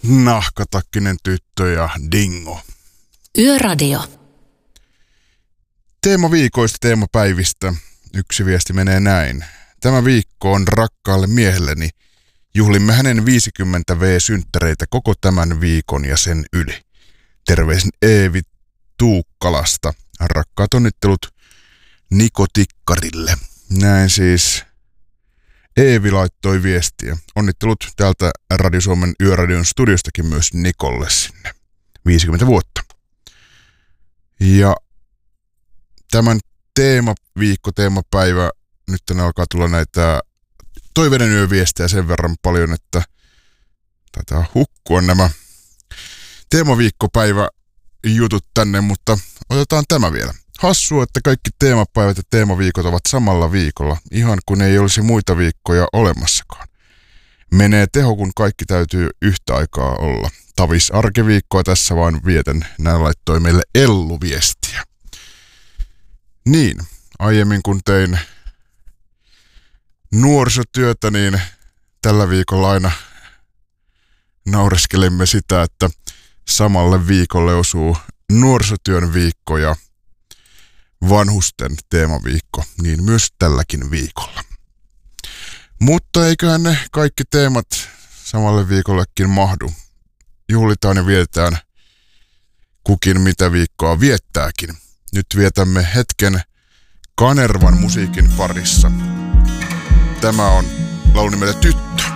Nahkatakkinen tyttö ja Dingo. Yöradio. Teemaviikoista, teemapäivistä. Yksi viesti menee näin. Tämä viikko on rakkaalle miehelleni. Juhlimme hänen 50 V-synttäreitä koko tämän viikon ja sen yli. Terveisin Eevi Tuukkalasta. Rakkaat onnittelut Niko Tikkarille. Näin siis Eevi laittoi viestiä. Onnittelut täältä Radio Suomen Yöradion studiostakin myös Nikolle sinne. 50 vuotta. Ja tämän teemapäivä, nyt tänne alkaa tulla näitä toiveiden yöviestejä sen verran paljon, että taitaa hukkua nämä teemaviikkopäivä jutut tänne, mutta otetaan tämä vielä. Hassua, että kaikki teemapäivät ja teemaviikot ovat samalla viikolla, ihan kun ei olisi muita viikkoja olemassakaan. Menee teho, kun kaikki täytyy yhtä aikaa olla. Tavis arkiviikkoa tässä vaan vietän. Näin laittoi meille Ellu viestiä. Niin, aiemmin kun tein nuorisotyötä, niin tällä viikolla aina naureskelemme sitä, että samalle viikolle osuu nuorisotyön viikko ja vanhusten teemaviikko, niin myös tälläkin viikolla. Mutta eiköhän ne kaikki teemat samalle viikollekin mahdu. Juhlitaan ja vietetään kukin mitä viikkoa viettääkin. Nyt vietämme hetken Kanervan musiikin parissa. Tämä on laulu nimeltä Tyttö.